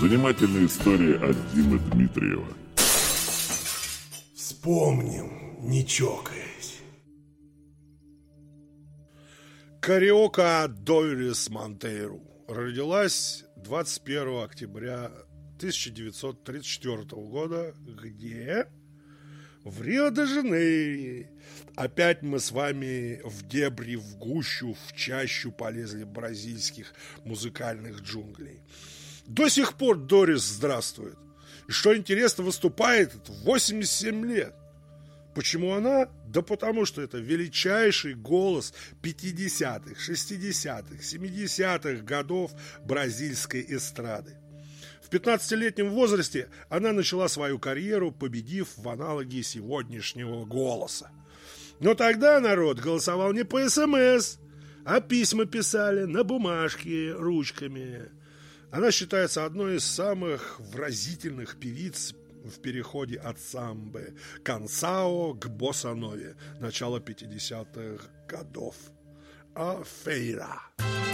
Занимательная история от Димы Дмитриева. Вспомним, не чокаясь. Кариока Дорис Монтейру родилась 21 октября 1934 года. Где? В Рио-де-Жанейро. Опять мы с вами в дебри, в гущу, в чащу полезли бразильских музыкальных джунглей. До сих пор Дорис здравствует. И что интересно, выступает в 87 лет. Почему она? Да потому что это величайший голос 50-х, 60-х, 70-х годов бразильской эстрады. В 15-летнем возрасте она начала свою карьеру, победив в аналоге сегодняшнего «Голоса». Но тогда народ голосовал не по СМС, а письма писали на бумажке ручками. Она считается одной из самых выразительных певиц в переходе от самбы кансао к боссанове начала 50-х годов. А Фейра.